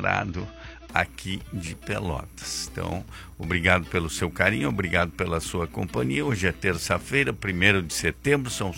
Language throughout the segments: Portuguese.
Sagrado aqui de Pelotas. Então, obrigado pelo seu carinho, obrigado pela sua companhia. Hoje é terça-feira, 1º de setembro, são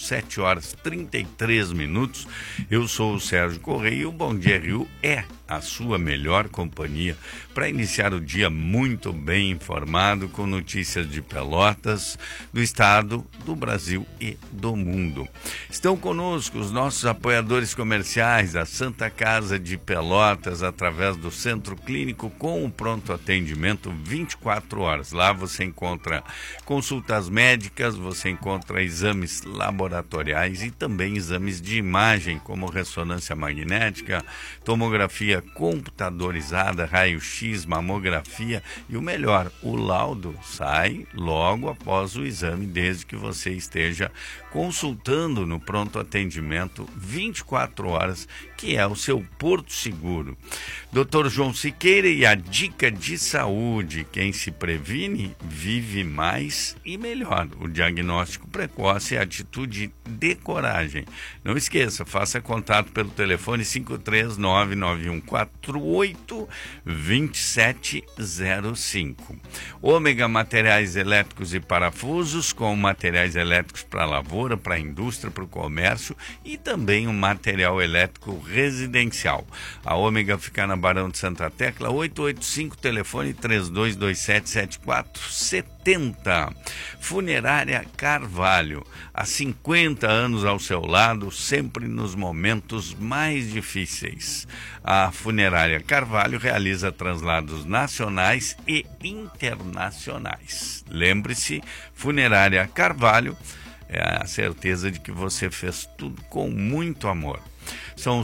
7h33. Eu sou o Sérgio Correia e o Bom Dia Rio é a sua melhor companhia para iniciar o dia muito bem informado, com notícias de Pelotas, do estado, do Brasil e do mundo. Estão conosco os nossos apoiadores comerciais, a Santa Casa de Pelotas, através do Centro Clínico, com o pronto atendimento 24 horas. Lá você encontra consultas médicas, você encontra exames laboratoriais e também exames de imagem, como ressonância magnética, tomografia computadorizada, raio-x, mamografia e o melhor, o laudo sai logo após o exame, desde que você esteja consultando no pronto atendimento 24 horas, que é o seu Porto Seguro. Dr. João Siqueira e a dica de saúde: quem se previne vive mais e melhor. O diagnóstico precoce é atitude de coragem. Não esqueça, faça contato pelo telefone 53991482705. Ômega Materiais Elétricos e Parafusos, com materiais elétricos para a lavoura, para a indústria, para o comércio e também um material elétrico residencial. A Ômega fica na Barão de Santa Tecla, 885, telefone 32277470. Funerária Carvalho, há 50 anos ao seu lado, sempre nos momentos mais difíceis. A Funerária Carvalho realiza translados nacionais e internacionais. Lembre-se, Funerária Carvalho é a certeza de que você fez tudo com muito amor. São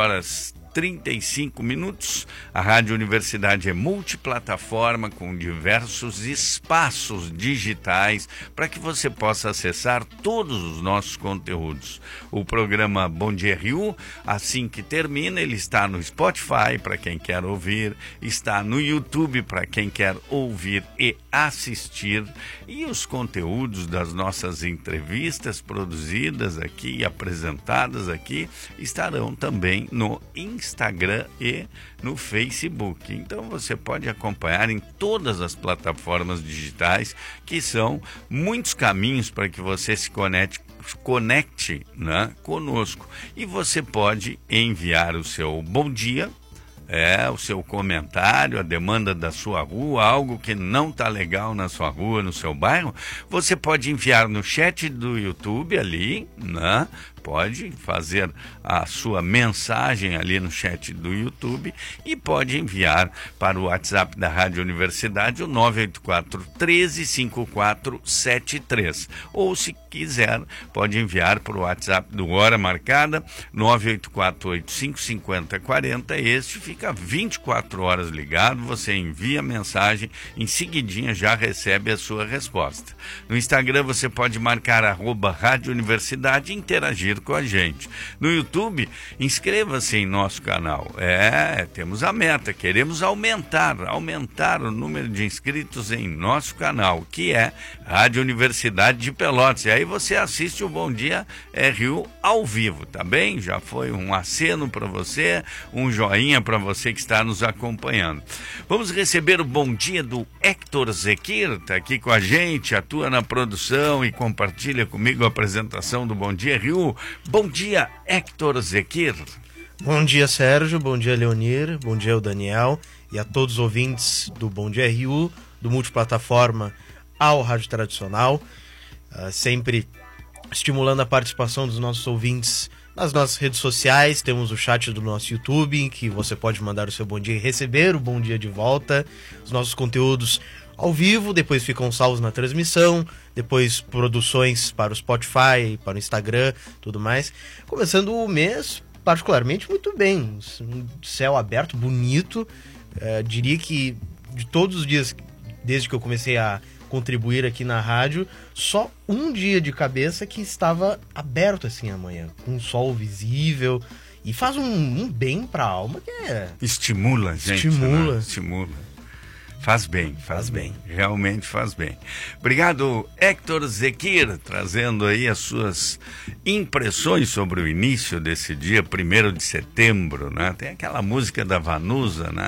7h35. A Rádio Universidade é multiplataforma, com diversos espaços digitais para que você possa acessar todos os nossos conteúdos. O programa Bom Dia Rio, assim que termina, ele está no Spotify para quem quer ouvir, está no YouTube para quem quer ouvir e assistir, e os conteúdos das nossas entrevistas produzidas aqui e apresentadas aqui estarão também no Instagram e no Facebook. Então você pode acompanhar em todas as plataformas digitais, que são muitos caminhos para que você se conecte, né, conosco. E você pode enviar o seu bom dia, o seu comentário, a demanda da sua rua, algo que não está legal na sua rua, no seu bairro. Você pode enviar no chat do YouTube ali, né? Pode fazer a sua mensagem ali no chat do YouTube e pode enviar para o WhatsApp da Rádio Universidade, o 984-135473. Ou, se quiser, pode enviar para o WhatsApp do Hora Marcada, 984-855040. Este fica 24 horas ligado, você envia a mensagem, em seguidinha já recebe a sua resposta. No Instagram você pode marcar @Rádio Universidade e interagir com a gente. No YouTube, inscreva-se em nosso canal. Temos a meta, queremos aumentar o número de inscritos em nosso canal, que é Rádio Universidade de Pelotas. E aí você assiste o Bom Dia Rio ao vivo, tá bem? Já foi um aceno para você, um joinha para você que está nos acompanhando. Vamos receber o bom dia do Héctor Zequir, tá aqui com a gente, atua na produção e compartilha comigo a apresentação do Bom Dia Rio. Bom dia, Héctor Zequir. Bom dia, Sérgio. Bom dia, Leonir. Bom dia, o Daniel. E a todos os ouvintes do Bom Dia Rio, do multiplataforma ao Rádio Tradicional. Sempre estimulando a participação dos nossos ouvintes nas nossas redes sociais. Temos o chat do nosso YouTube, em que você pode mandar o seu bom dia e receber o bom dia de volta. Os nossos conteúdos ao vivo, depois ficam salvos na transmissão, depois produções para o Spotify, para o Instagram, tudo mais. Começando o mês particularmente muito bem, um céu aberto, bonito. Diria que de todos os dias, desde que eu comecei a contribuir aqui na rádio, só um dia de cabeça que estava aberto assim amanhã, com o sol visível, e faz um bem para a alma que estimula, gente. Estimula. Faz bem. Realmente faz bem. Obrigado, Héctor Zequir, trazendo aí as suas impressões sobre o início desse dia, 1º de setembro, né? Tem aquela música da Vanusa, né?